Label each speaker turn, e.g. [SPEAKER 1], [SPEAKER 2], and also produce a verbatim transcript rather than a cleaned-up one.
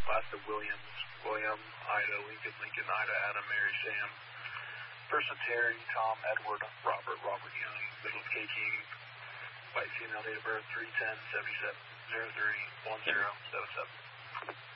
[SPEAKER 1] Last of Williams, William, Ida, Lincoln, Lincoln, Ida, Adam, Mary, Sam. First of Terry, Tom, Edward, Robert, Robert Young. Middle of K King. White female, date of birth three ten seventy-seven zero three one zero seven seven.